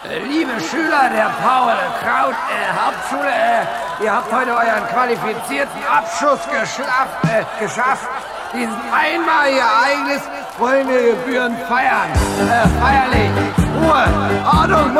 Liebe Schüler der Paul-Kraut-Hauptschule, ihr habt heute euren qualifizierten Abschluss geschafft. Dieses einmalige Ereignis wollen wir gebührend feiern. Feierlich. Ruhe, Ordnung,